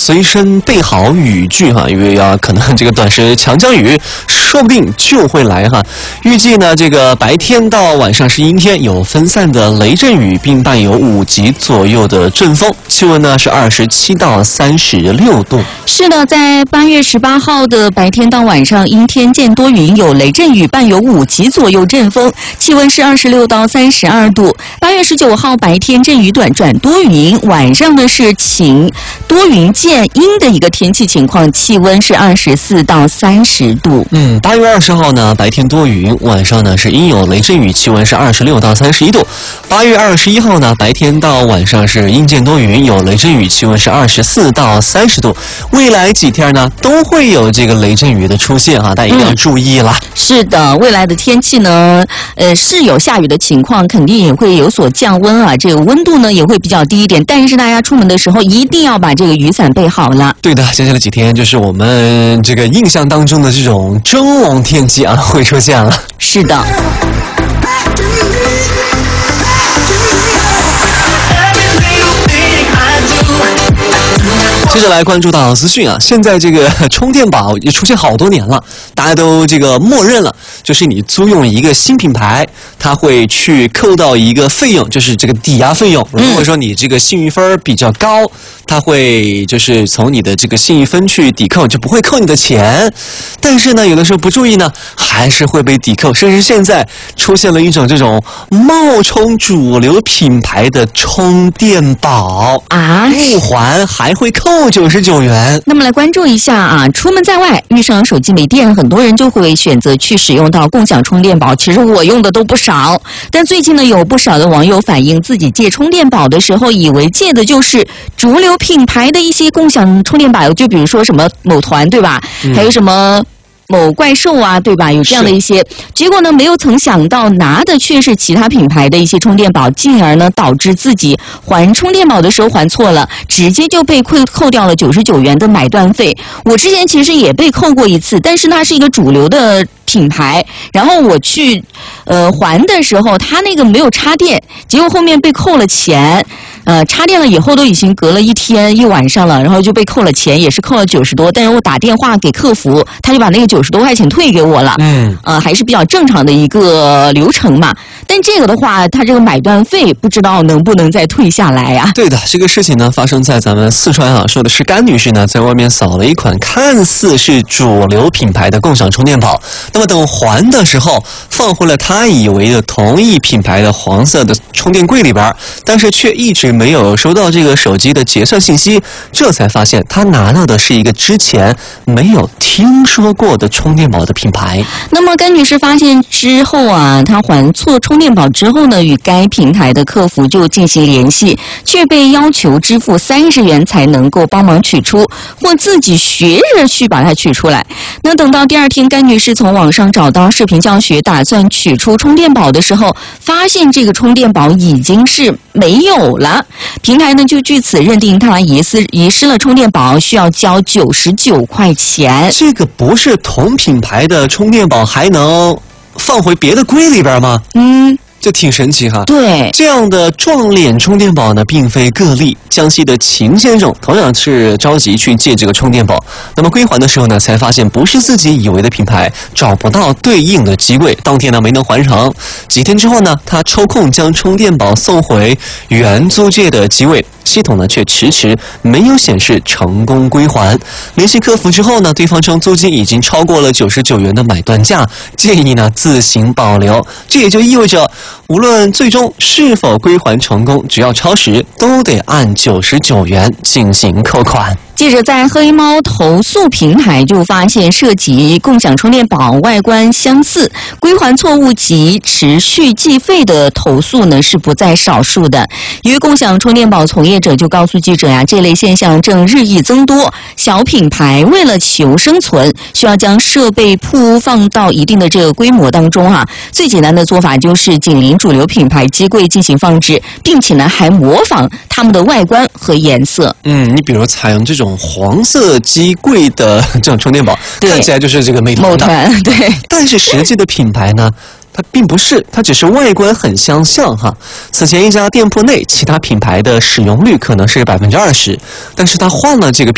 随身备好雨具哈，因为可能这个短时强降雨说不定就会来哈。预计呢，这个白天到晚上是阴天，有分散的雷阵雨，并伴有5级左右的阵风，气温呢是27到36度。 是的，在8月18号的白天到晚上阴天见多云，有雷阵雨，伴有5级左右阵风，气温是26到32度。8月19号白天阵雨短转多云，晚上呢是晴多云见阴的一个天气情况，气温是24到30度。 8月20号呢白天多云，晚上呢是阴有雷阵雨，气温是26到31度。8月21号呢白天到晚上是阴见多云，有雷阵雨，气温是24到30度。未来几天呢都会有这个雷阵雨的出现大家一定要注意啦。 是的，未来的天气呢是有下雨的情况，肯定也会有所降温这个温度呢也会比较低一点，但是大家出门的时候一定要把这个雨伞备好了。 对的，接下来几天就是我们这个印象当中的这种蒸笼天气会出现了。 是的。 接着来关注到资讯现在这个充电宝也出现好多年了，大家都这个默认了，就是你租用一个新品牌，它会去扣到一个费用，就是这个抵押费用。如果说你这个信誉分比较高，它会就是从你的这个信誉分去抵扣，就不会扣你的钱。但是呢，有的时候不注意呢，还是会被抵扣，甚至现在出现了一种这种冒充主流品牌的充电宝不还还会扣99元。 那么来关注一下出门在外遇上手机没电，很多人就会选择去使用到共享充电宝。其实我用的都不少，但最近呢，有不少的网友反映自己借充电宝的时候，以为借的就是主流品牌的一些共享充电宝，就比如说什么某团，对吧？还有什么某怪兽对吧？有这样的一些，结果呢，没有曾想到拿的却是其他品牌的一些充电宝，进而呢导致自己还充电宝的时候还错了，直接就被扣掉了99元的买断费。我之前其实也被扣过一次，但是它是一个主流的品牌，然后我去还的时候，它那个没有插电，结果后面被扣了钱。插电了以后都已经隔了1天1晚上了，然后就被扣了钱，也是扣了90多，但是我打电话给客服，他就把那个90多块钱退给我了。还是比较正常的一个流程嘛。但这个的话，他这个买断费不知道能不能再退下来对的，这个事情呢发生在咱们四川说的是甘女士呢在外面扫了一款看似是主流品牌的共享充电宝，那么等还的时候放回了她以为的同一品牌的黄色的充电柜里边，但是却一直没有收到这个手机的结算信息，这才发现他拿到的是一个之前没有听说过的充电宝的品牌。 那么甘女士发现之后她还错充电宝之后呢，与该平台的客服就进行联系，却被要求支付30元才能够帮忙取出，或自己学着去把它取出来。那等到第2天，甘女士从网上找到视频教学，打算取出充电宝的时候，发现这个充电宝已经是没有了。平台呢就据此认定他遗失了充电宝，需要交99块钱。 这个不是同品牌的充电宝还能放回别的柜里边吗？就挺神奇对， 这样的撞脸充电宝呢并非个例。江西的秦先生同样是着急去借这个充电宝，那么归还的时候呢才发现不是自己以为的品牌，找不到对应的机柜，当天呢没能还成。几天之后呢，他抽空将充电宝送回原租借的机位，系统呢却迟迟没有显示成功归还。联系客服之后呢，对方称租金已经超过了99元的买断价，建议呢自行保留。这也就意味着无论最终是否归还成功，只要超时都得按99元进行扣款。 记者在黑猫投诉平台就发现，涉及共享充电宝外观相似、归还错误及持续计费的投诉呢是不在少数的。由于共享充电宝从业者就告诉记者这类现象正日益增多，小品牌为了求生存，需要将设备铺放到一定的这个规模当中最简单的做法就是紧邻主流品牌机柜进行放置，并且呢还模仿它们的外观和颜色。 你比如采用这种黄色机柜的这种充电宝，看起来就是这个美团的， 某团对， 但是实际的品牌呢它并不是，它只是外观很相像此前一家店铺内其他品牌的使用率可能是20%，但是它换了这个